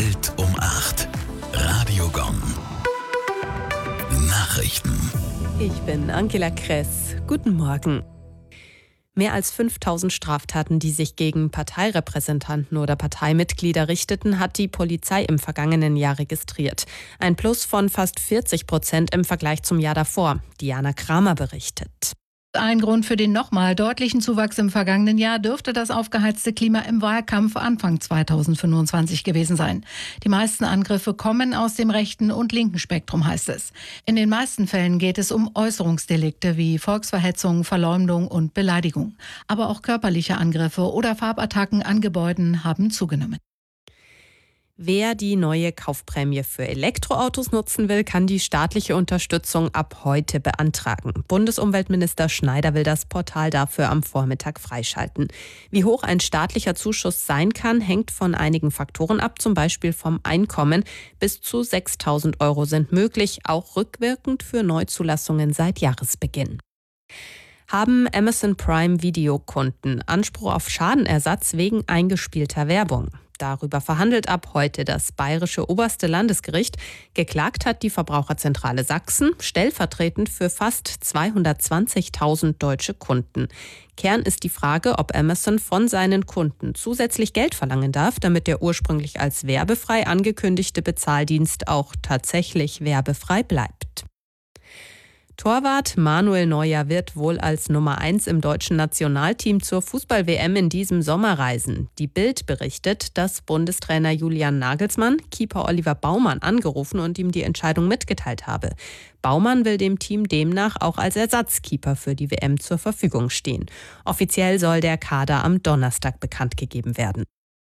Welt um 8. Radio Gong. Nachrichten. Ich bin Angela Kress. Guten Morgen. Mehr als 5000 Straftaten, die sich gegen Parteirepräsentanten oder Parteimitglieder richteten, hat die Polizei im vergangenen Jahr registriert. Ein Plus von fast 40% im Vergleich zum Jahr davor. Diana Kramer berichtet. Ein Grund für den nochmal deutlichen Zuwachs im vergangenen Jahr dürfte das aufgeheizte Klima im Wahlkampf Anfang 2025 gewesen sein. Die meisten Angriffe kommen aus dem rechten und linken Spektrum, heißt es. In den meisten Fällen geht es um Äußerungsdelikte wie Volksverhetzung, Verleumdung und Beleidigung. Aber auch körperliche Angriffe oder Farbattacken an Gebäuden haben zugenommen. Wer die neue Kaufprämie für Elektroautos nutzen will, kann die staatliche Unterstützung ab heute beantragen. Bundesumweltminister Schneider will das Portal dafür am Vormittag freischalten. Wie hoch ein staatlicher Zuschuss sein kann, hängt von einigen Faktoren ab, zum Beispiel vom Einkommen. Bis zu 6.000 € sind möglich, auch rückwirkend für Neuzulassungen seit Jahresbeginn. Haben Amazon Prime Videokunden Anspruch auf Schadenersatz wegen eingespielter Werbung? Darüber verhandelt ab heute das Bayerische Oberste Landesgericht. Geklagt hat die Verbraucherzentrale Sachsen, stellvertretend für fast 220.000 deutsche Kunden. Kern ist die Frage, ob Amazon von seinen Kunden zusätzlich Geld verlangen darf, damit der ursprünglich als werbefrei angekündigte Bezahldienst auch tatsächlich werbefrei bleibt. Torwart Manuel Neuer wird wohl als Nummer 1 im deutschen Nationalteam zur Fußball-WM in diesem Sommer reisen. Die Bild berichtet, dass Bundestrainer Julian Nagelsmann Keeper Oliver Baumann angerufen und ihm die Entscheidung mitgeteilt habe. Baumann will dem Team demnach auch als Ersatzkeeper für die WM zur Verfügung stehen. Offiziell soll der Kader am Donnerstag bekannt gegeben werden.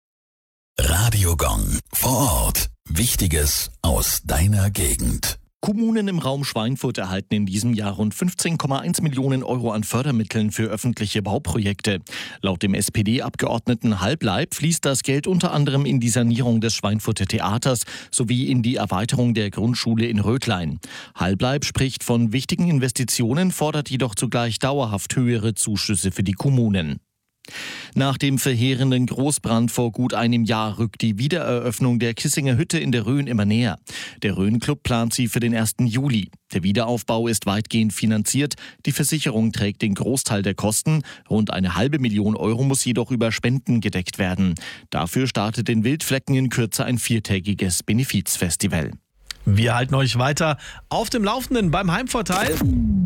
Radio Gong. Vor Ort. Wichtiges aus deiner Gegend. Kommunen im Raum Schweinfurt erhalten in diesem Jahr rund 15,1 Millionen € an Fördermitteln für öffentliche Bauprojekte. Laut dem SPD-Abgeordneten Halbleib fließt das Geld unter anderem in die Sanierung des Schweinfurter Theaters sowie in die Erweiterung der Grundschule in Rötlein. Halbleib spricht von wichtigen Investitionen, fordert jedoch zugleich dauerhaft höhere Zuschüsse für die Kommunen. Nach dem verheerenden Großbrand vor gut einem Jahr rückt die Wiedereröffnung der Kissinger Hütte in der Rhön immer näher. Der Rhön-Club plant sie für den 1. Juli. Der Wiederaufbau ist weitgehend finanziert. Die Versicherung trägt den Großteil der Kosten. Rund 500.000 € muss jedoch über Spenden gedeckt werden. Dafür startet in Wildflecken in Kürze ein 4-tägiges Benefizfestival. Wir halten euch weiter auf dem Laufenden beim Heimvorteil.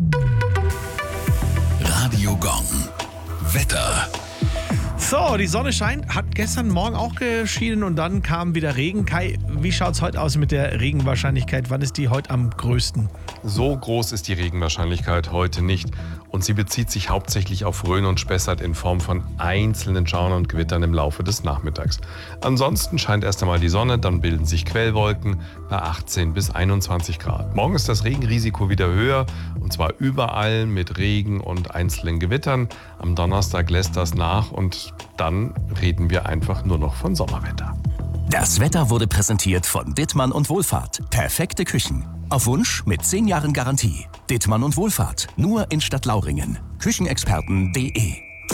Radio Gong. Wetter. So, die Sonne scheint, hat gestern Morgen auch geschienen und dann kam wieder Regen. Kai, wie schaut es heute aus mit der Regenwahrscheinlichkeit? Wann ist die heute am größten? So groß ist die Regenwahrscheinlichkeit heute nicht. Und sie bezieht sich hauptsächlich auf Rhön und Spessart in Form von einzelnen Schauern und Gewittern im Laufe des Nachmittags. Ansonsten scheint erst einmal die Sonne, dann bilden sich Quellwolken bei 18 bis 21 Grad. Morgen ist das Regenrisiko wieder höher und zwar überall mit Regen und einzelnen Gewittern. Am Donnerstag lässt das nach und dann reden wir einfach nur noch von Sommerwetter. Das Wetter wurde präsentiert von Dittmann und Wohlfahrt. Perfekte Küchen. Auf Wunsch mit 10 Jahren Garantie. Dittmann und Wohlfahrt. Nur in Stadtlauringen. Küchenexperten.de.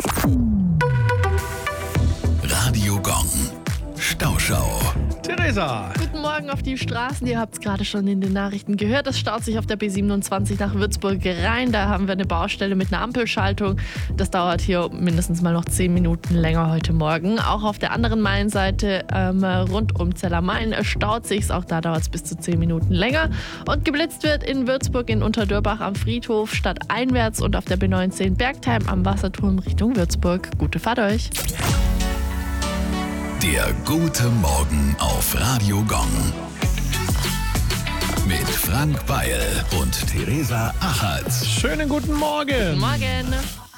Radio Gong. Stauschau. Theresa. Guten Morgen auf die Straßen. Ihr habt es gerade schon in den Nachrichten gehört. Es staut sich auf der B27 nach Würzburg rein. Da haben wir eine Baustelle mit einer Ampelschaltung. Das dauert hier mindestens mal noch 10 Minuten länger heute Morgen. Auch auf der anderen Mainseite rund um Zellermain staut sich's. Auch da dauert es bis zu 10 Minuten länger. Und geblitzt wird in Würzburg in Unterdörbach am Friedhof stadteinwärts und auf der B19 Bergtheim am Wasserturm Richtung Würzburg. Gute Fahrt euch. Der gute Morgen auf Radio Gong. Mit Frank Beil und Theresa Achatz. Schönen guten Morgen. Morgen.